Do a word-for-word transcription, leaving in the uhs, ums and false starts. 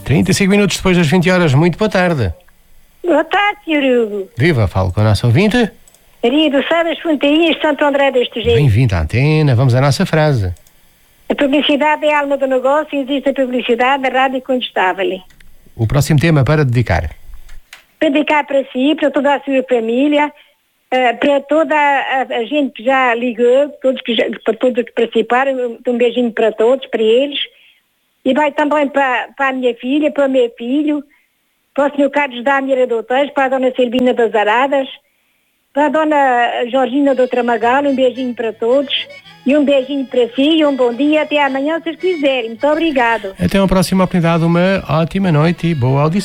trinta e cinco minutos depois das vinte horas. Muito boa tarde. Boa tarde, senhor Hugo. Viva, falo com a nossa ouvinte. Maria do Sá das Fontainhas de Santo André deste jeito. Bem-vindo à antena. Vamos à nossa frase. A publicidade é a alma do negócio e existe a publicidade da rádio incontestável. O próximo tema para dedicar. Para dedicar para si, para toda a sua família, uh, para toda a, a gente que já ligou, todos que já, para todos que participaram, um beijinho para todos, para eles. E vai também para, para a minha filha, para o meu filho, para o senhor Carlos da Amira do Tejo, para a dona Silvina das Aradas, para a dona Georgina do Tramagalo, um beijinho para todos. E um beijinho para si e um bom dia. Até amanhã, se vocês quiserem. Muito obrigado. Até uma próxima oportunidade. Uma ótima noite e boa audição.